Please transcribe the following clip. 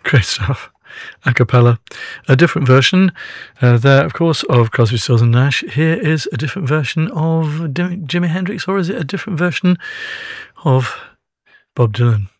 Great stuff. A cappella. A different version there, of course, of Crosby, Stills and Nash. Here is a different version of Jimi Hendrix, or is it a different version of Bob Dylan?